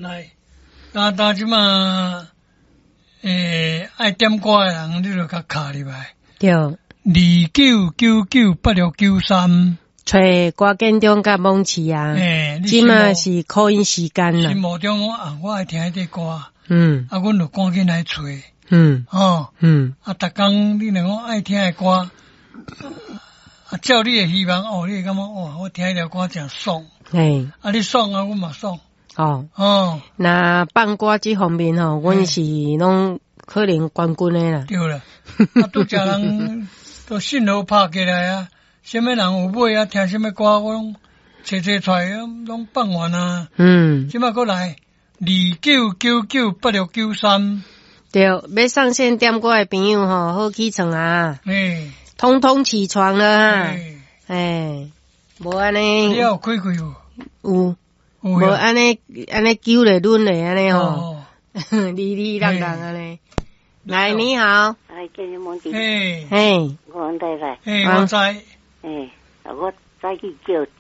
来，但即嘛，爱点歌诶人，你就甲卡入来。 对。 29998693， 找郭建中甲蒙奇啊。即嘛是考音时间啦。 心目中我爱听迄个歌。啊，阮就赶紧来找。逐工你若讲爱听诶歌，照你诶希望，你会感觉我听迄条歌真爽。你爽啊，阮嘛爽。 那放歌这方面阮是拢可能冠军诶啦。 对啦，拄则人都信号拍过来啊，什么人有买啊，听什么歌，我拢找出来，拢放完啊。即摆过来29998693。 对，要上线点歌的朋友好起床啊！通通起床了啊！无安尼。 你有开开有，无安尼揪咧轮咧安尼哩啷啷安尼。来，你好。 建中蒙迪。 我王太太。 我知。 我早起叫